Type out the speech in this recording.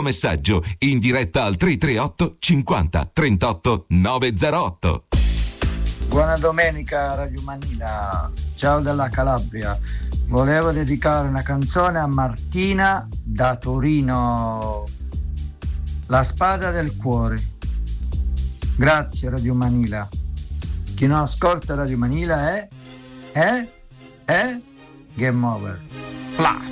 messaggio in diretta al 338 50 38 908. Buona domenica Radio Manila, ciao dalla Calabria. Volevo dedicare una canzone a Martina da Torino, La spada del cuore. Grazie Radio Manila. Chi non ascolta Radio Manila è Game Over. Flash.